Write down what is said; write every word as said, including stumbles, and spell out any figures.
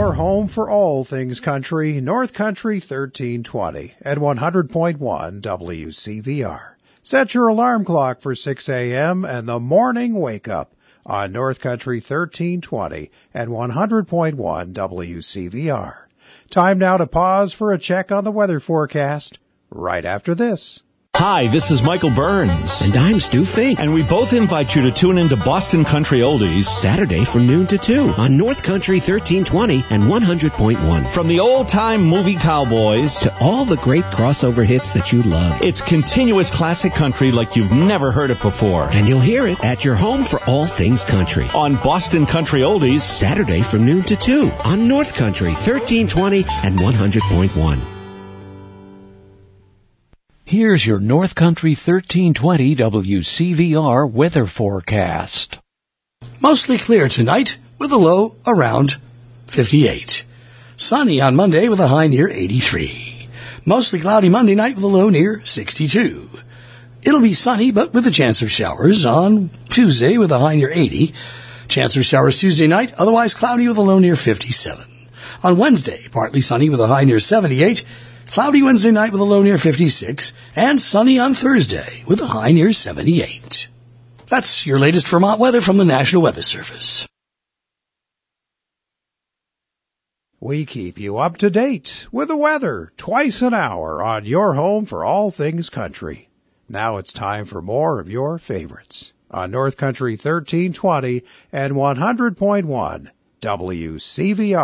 your home for all things country, North Country thirteen twenty at one hundred point one W C V R. Set your alarm clock for six a.m. and the morning wake up on North Country thirteen twenty at one hundred point one W C V R. Time now to pause for a check on the weather forecast right after this. Hi, this is Michael Burns. And I'm Stu Fink. And we both invite you to tune into Boston Country Oldies Saturday from noon to two on North Country thirteen twenty and one hundred point one. From the old-time movie cowboys to all the great crossover hits that you love. It's continuous classic country like you've never heard it before. And you'll hear it at your home for all things country. On Boston Country Oldies Saturday from noon to two on North Country thirteen twenty and one hundred point one. Here's your North Country thirteen twenty W C V R weather forecast. Mostly clear tonight with a low around fifty-eight. Sunny on Monday with a high near eighty-three. Mostly cloudy Monday night with a low near sixty-two. It'll be sunny but with a chance of showers on Tuesday with a high near eighty. Chance of showers Tuesday night, otherwise cloudy with a low near fifty-seven. On Wednesday, partly sunny with a high near seventy-eight. Cloudy Wednesday night with a low near fifty-six, and sunny on Thursday with a high near seventy-eight. That's your latest Vermont weather from the National Weather Service. We keep you up to date with the weather twice an hour on your home for all things country. Now it's time for more of your favorites on North Country thirteen twenty and one hundred point one W C V R.